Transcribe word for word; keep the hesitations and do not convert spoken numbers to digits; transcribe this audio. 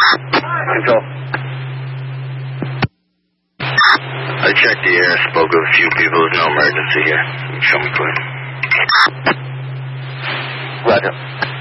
Control. I checked the air, spoke with a few people. There's no emergency here. Show me clear. Roger.